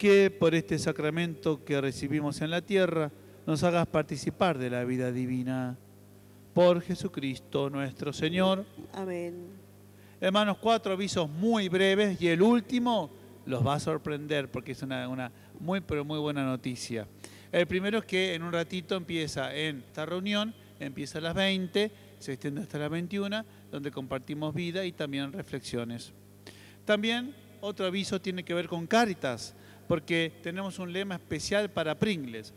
que por este sacramento que recibimos en la tierra, nos hagas participar de la vida divina. Por Jesucristo nuestro Señor. Amén. Hermanos, 4 avisos muy breves y el último los va a sorprender porque es una muy pero muy buena noticia. El primero es que en un ratito empieza esta reunión, empieza a las 20, se extiende hasta las 21, donde compartimos vida y también reflexiones. También otro aviso tiene que ver con Cáritas, porque tenemos un lema especial para Pringles: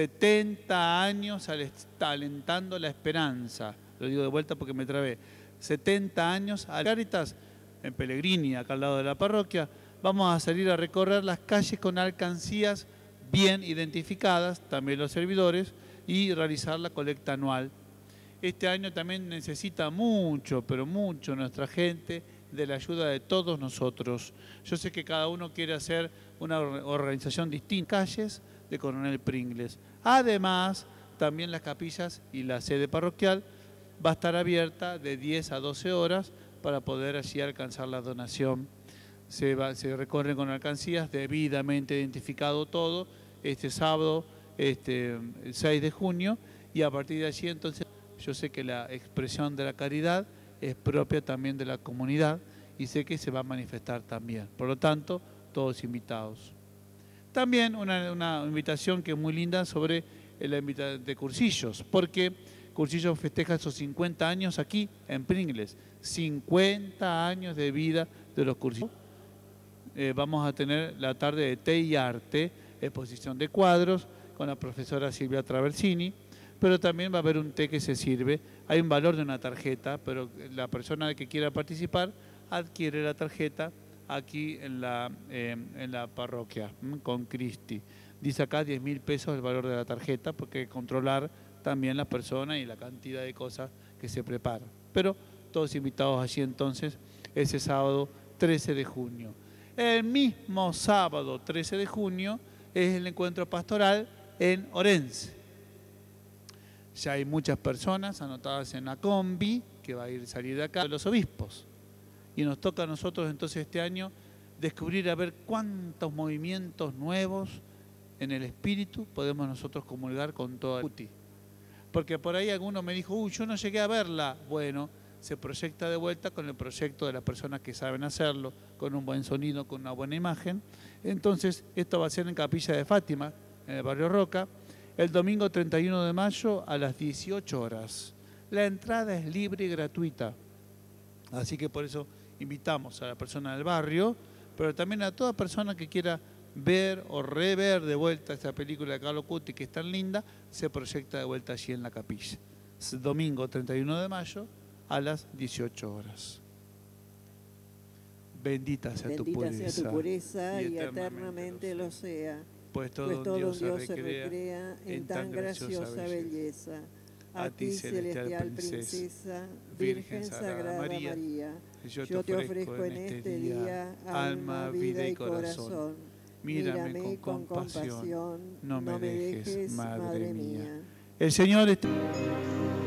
70 años alentando la esperanza. Lo digo de vuelta porque me trabé. 70 años a Cáritas, en Pellegrini, acá al lado de la parroquia. Vamos a salir a recorrer las calles con alcancías bien identificadas, también los servidores, y realizar la colecta anual. Este año también necesita mucho, pero mucho nuestra gente de la ayuda de todos nosotros. Yo sé que cada uno quiere hacer una organización distinta, calles de Coronel Pringles. Además, también las capillas y la sede parroquial va a estar abierta de 10 a 12 horas para poder allí alcanzar la donación. Se recorren con alcancías, debidamente identificado todo, este sábado, el 6 de junio, y a partir de allí entonces yo sé que la expresión de la caridad es propia también de la comunidad y sé que se va a manifestar también. Por lo tanto, todos invitados. También una invitación que es muy linda sobre la invitación de Cursillos, porque Cursillos festeja esos 50 años aquí en Pringles. 50 años de vida de los Cursillos. Vamos a tener la tarde de té y arte, exposición de cuadros con la profesora Silvia Traversini, pero también va a haber un té que se sirve. Hay un valor de una tarjeta, pero la persona que quiera participar adquiere la tarjeta aquí en la parroquia, con Cristi. Dice acá 10.000 pesos el valor de la tarjeta, porque hay que controlar también la persona y la cantidad de cosas que se preparan. Pero todos invitados allí entonces, ese sábado 13 de junio. El mismo sábado 13 de junio es el encuentro pastoral en Orense. Ya hay muchas personas anotadas en la combi que va a salir de acá de los obispos. Y nos toca a nosotros entonces este año descubrir a ver cuántos movimientos nuevos en el espíritu podemos nosotros comulgar con toda la... Porque por ahí alguno me dijo, yo no llegué a verla. Bueno, se proyecta de vuelta con el proyecto de las personas que saben hacerlo, con un buen sonido, con una buena imagen. Entonces, esto va a ser en Capilla de Fátima, en el barrio Roca, el domingo 31 de mayo a las 18 horas. La entrada es libre y gratuita. Así que por eso invitamos a la persona del barrio, pero también a toda persona que quiera ver o rever de vuelta esta película de Carlo Cuti, que es tan linda, se proyecta de vuelta allí en la capilla. Es domingo 31 de mayo a las 18 horas. Bendita sea tu pureza y eternamente lo sea. Pues todo un Dios se recrea en tan graciosa belleza. A ti, celestial princesa, Virgen Sagrada María, yo te ofrezco en este día alma, vida y corazón. Mírame con compasión, no me dejes, Madre mía. El Señor está...